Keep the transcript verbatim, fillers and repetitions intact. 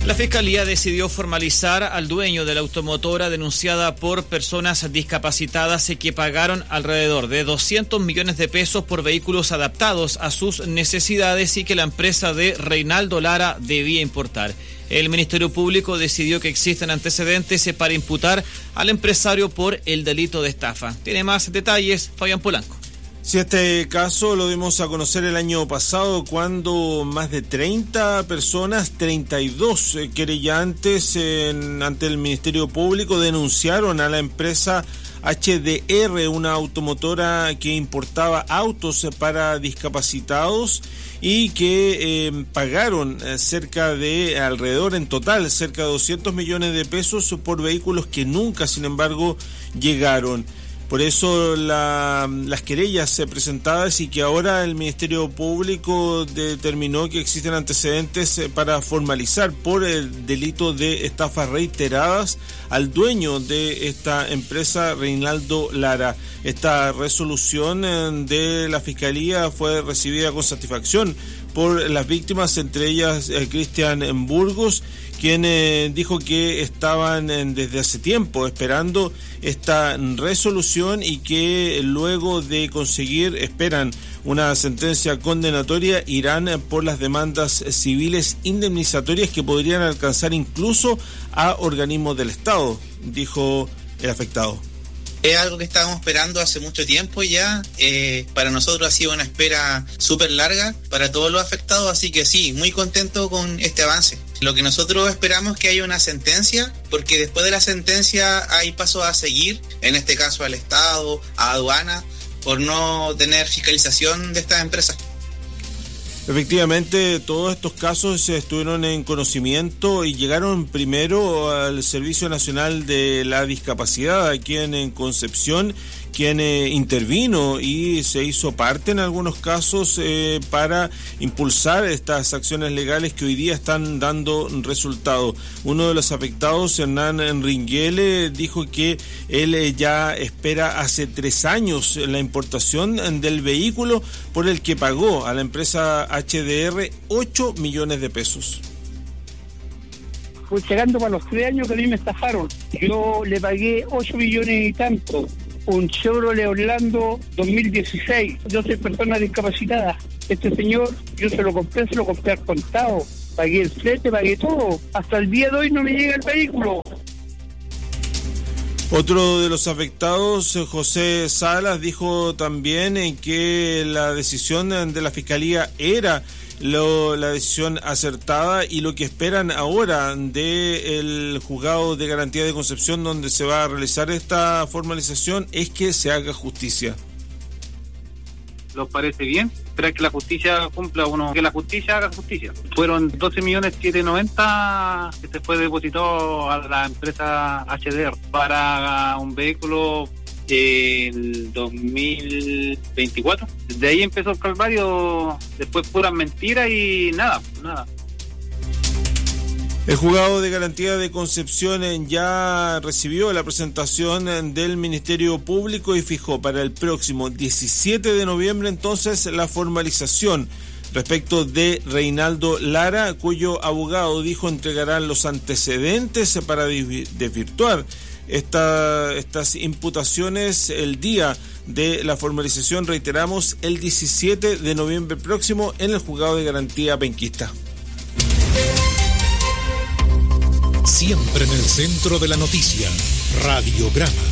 La Fiscalía decidió formalizar al dueño de la automotora denunciada por personas discapacitadas que pagaron alrededor de doscientos millones de pesos por vehículos adaptados a sus necesidades y que la empresa de Reinaldo Lara debía importar. El Ministerio Público decidió que existen antecedentes para imputar al empresario por el delito de estafa. Tiene más detalles Fabián Polanco. Sí, este caso lo dimos a conocer el año pasado cuando más de treinta personas, treinta y dos querellantes en, ante el Ministerio Público denunciaron a la empresa H D R, una automotora que importaba autos para discapacitados y que eh, pagaron cerca de, alrededor en total, cerca de doscientos millones de pesos por vehículos que nunca, sin embargo, llegaron. Por eso la, las querellas presentadas y que ahora el Ministerio Público determinó que existen antecedentes para formalizar por el delito de estafas reiteradas al dueño de esta empresa, Reinaldo Lara. Esta resolución de la Fiscalía fue recibida con satisfacción por las víctimas, entre ellas eh, Cristian Burgos, quien eh, dijo que estaban eh, desde hace tiempo esperando esta resolución y que luego de conseguir, esperan una sentencia condenatoria, irán eh, por las demandas civiles indemnizatorias que podrían alcanzar incluso a organismos del Estado, dijo el afectado. Es algo que estábamos esperando hace mucho tiempo ya. Eh, para nosotros ha sido una espera súper larga para todos los afectados, así que sí, muy contento con este avance. Lo que nosotros esperamos es que haya una sentencia, porque después de la sentencia hay pasos a seguir, en este caso al Estado, a aduana, por no tener fiscalización de estas empresas. Efectivamente, todos estos casos estuvieron en conocimiento y llegaron primero al Servicio Nacional de la Discapacidad aquí en, en Concepción, quien eh, intervino y se hizo parte en algunos casos eh, para impulsar estas acciones legales que hoy día están dando resultado. Uno de los afectados, Hernán Ringuele, dijo que él eh, ya espera hace tres años la importación del vehículo por el que pagó a la empresa H D R ocho millones de pesos. Fue llegando para los tres años que a mí me estafaron. Yo le pagué ocho millones y tanto. Un Chevrolet Orlando dos mil dieciséis. Yo soy persona discapacitada. Este señor, yo se lo compré, se lo compré al contado. Pagué el flete, pagué todo. Hasta el día de hoy no me llega el vehículo. Otro de los afectados, José Salas, dijo también en que la decisión de la Fiscalía era lo, la decisión acertada y lo que esperan ahora del Juzgado de Garantía de Concepción, donde se va a realizar esta formalización, es que se haga justicia. ¿Los parece bien? Esperar que la justicia cumpla uno, que la justicia haga justicia. Fueron doce millones setecientos noventa que se fue depositado a la empresa H D R para un vehículo del dos mil veinticuatro. Desde ahí empezó el calvario, después puras mentiras y nada, nada. El Juzgado de Garantía de Concepción ya recibió la presentación del Ministerio Público y fijó para el próximo diecisiete de noviembre entonces la formalización respecto de Reinaldo Lara, cuyo abogado dijo entregarán los antecedentes para desvirtuar esta, estas imputaciones el día de la formalización, reiteramos, el diecisiete de noviembre próximo en el Juzgado de Garantía penquista. Siempre en el centro de la noticia, Radiograma.